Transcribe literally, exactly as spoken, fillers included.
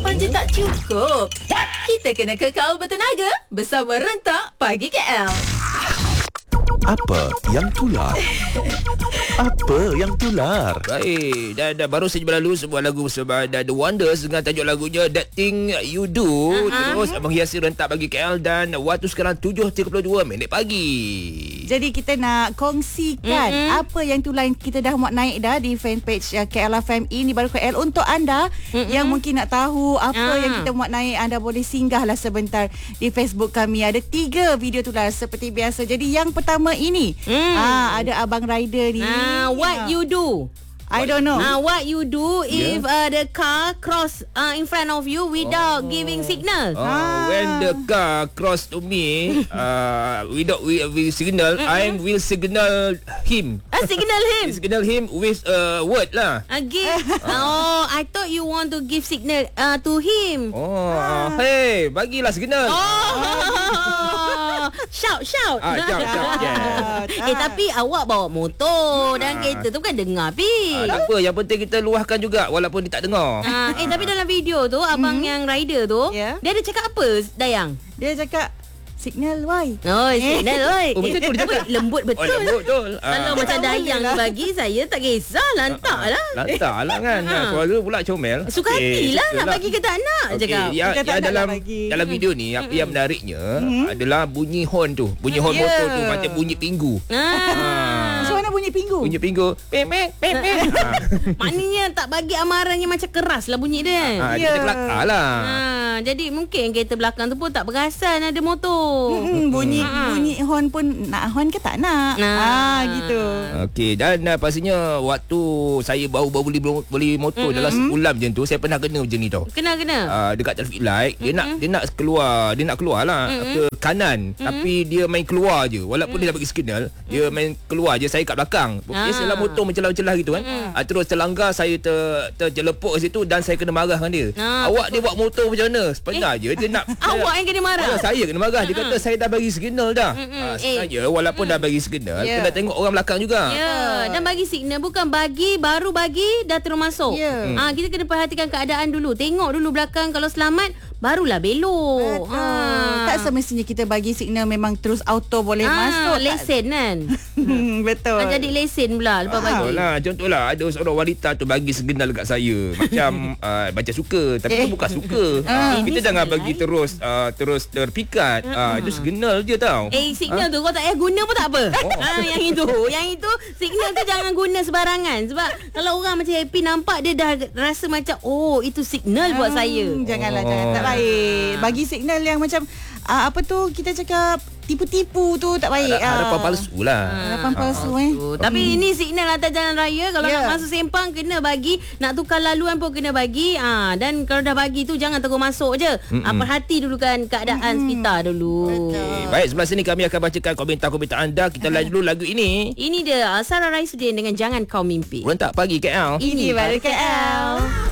sarapan je tak cukup. Kita kena kekal bertenaga bersama Rentak Pagi K L. Apa yang tular? Apa yang tular? Baik, dan, dan baru saja berlalu sebuah lagu bersama The Wonders dengan tajuk lagunya That Thing You Do. Uh-huh. Terus menghiasi Rentak Pagi K L dan waktu sekarang tujuh tiga puluh dua minit pagi. Jadi kita nak kongsikan mm-hmm. apa yang tular yang kita dah muat naik dah di fanpage uh, K L F M. Ini baru K L untuk anda mm-hmm. yang mungkin nak tahu apa uh. yang kita muat naik. Anda boleh singgahlah sebentar di Facebook kami. Ada tiga video tular seperti biasa. Jadi yang pertama ini mm. ah, ada Abang Rider ni. Uh, what yeah. you do? I don't know. Uh, what you do if yeah. uh, the car cross uh, in front of you without oh. giving signal? Oh, ah. When the car cross to me, uh, without we, we signal, mm-hmm. I will signal him. Uh, signal him. Signal him with a uh, word lah. Uh, give. oh, I thought you want to give signal uh, to him. Oh, ah. hey, bagilah signal. Oh. Ah. Shout, shout. Ah, shout, shout. Yeah. Eh, tapi awak bawa motor dan kereta tu kan dengar pi. Ah, tak apa, yang penting kita luahkan juga walaupun dia tak dengar. Ah, eh tapi dalam video tu abang hmm. yang rider tu, yeah. dia ada cakap apa, Dayang? Dia cakap signal why? Oh, signal why? Oh, betul tu dia cakap. Lembut betul. Oh, lembut betul. Kalau Ah. macam Dayang ni bagi saya tak kisah, lantak lah. Lantak lah kan. Ha. Suara pula comel. Suka hati lah nak bagi ke tak nak okay. cakap. Ya, Kita ya dalam dalam video ni apa yang menariknya mm-hmm. adalah bunyi horn tu. Bunyi horn yeah. motor tu macam bunyi pingu. Ah. Macam mana bunyi pingu? Bunyi pingu. Pep pep pep pep. Maknanya tak bagi amarannya macam keras lah bunyi dia. Ha, dia yeah. kelakar lah. Ha, jadi mungkin kereta belakang tu pun tak perasan ada motor. Hmm, bunyi Ha. bunyi horn pun nak horn ke tak nak? Nah. Ah gitu. Okey, dan uh, pastinya waktu saya baru-baru beli beli motor mm-hmm. dalam sebulan macam tu, saya pernah kena macam ni tau. Kena kena. Uh, dekat traffic light, dia mm-hmm. nak dia nak keluar, dia nak keluar lah mm-hmm. ke kanan, mm-hmm. tapi dia main keluar je. Walaupun mm-hmm. dia dah bagi signal, mm-hmm. dia main keluar je, saya kat belakang. Ah. Biasalah motor mencelah-celah gitu kan. Mm-hmm. Uh, terus terlanggar, saya ter terjelepuk kat situ dan saya kena marah dengan dia. Ah, Awak dia buat motor macam mana? Sebenarnya eh? je dia nak awak yang kena marah. Ya, saya kena marah. Dia kata saya dah bagi signal dah. Mm-mm. Ha, Eh. sebenarnya walaupun mm. dah bagi signal, yeah. kena tengok orang belakang juga. Ya, yeah. dan bagi signal bukan bagi baru bagi dah terus masuk. Yeah. Ah, kita kena perhatikan keadaan dulu. Tengok dulu belakang, kalau selamat barulah belok. Betul. Ah. Tak semestinya kita bagi signal memang terus auto boleh ah, masuk. lesen kan. Betul. Ah, jadi lesen pula lepas Ah, bagi. lah, contohlah ada seorang wanita tu bagi signal dekat saya macam uh, macam suka tapi Eh. tu bukan suka. Ah. Ah, kita Ini jangan signal bagi lain. terus uh, terus terpikat. Ah, itu signal je tau. Eh, signal tu kau tak payah guna pun tak apa. Oh. Ah, yang itu, yang itu signal tu jangan guna sebarangan sebab kalau orang macam happy nampak dia dah rasa macam oh itu signal buat saya. Hmm, janganlah, Oh. jangan. Tak baik. Bagi signal yang macam uh, apa tu kita cakap tipu-tipu tu tak baik. Harapan Ah. palsu lah. Harapan palsu eh. Tu. Tapi ini signal atas jalan raya. Kalau Yeah. nak masuk sempang kena bagi, nak tukar laluan pun kena bagi. Ah, dan kalau dah bagi tu jangan terus masuk je. Ah, perhati dulu kan keadaan sekitar dulu. Okay. Baik, sebelah sini kami akan bacakan komentar-komentar anda. Kita layan dulu lagu ini. Ini dia Sarah Raisuddin dengan Jangan Kau Mimpi. Rentak Pagi K L. Ini baru K L.